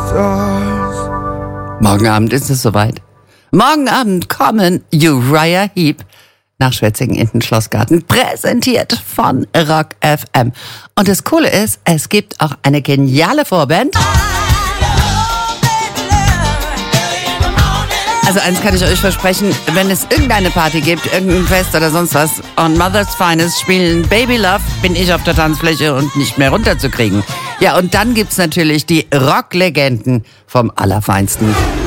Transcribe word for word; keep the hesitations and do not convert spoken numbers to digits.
Morgen Abend ist es soweit. Morgen Abend kommen Uriah Heep nach Schwetzingen in den Schlossgarten, präsentiert von Rock F M. Und das Coole ist, es gibt auch eine geniale Vorband. Also eins kann ich euch versprechen, wenn es irgendeine Party gibt, irgendein Fest oder sonst was, und Mother's Finest spielen Baby Love, bin ich auf der Tanzfläche und nicht mehr runterzukriegen. Ja, und dann gibt's natürlich die Rocklegenden vom Allerfeinsten.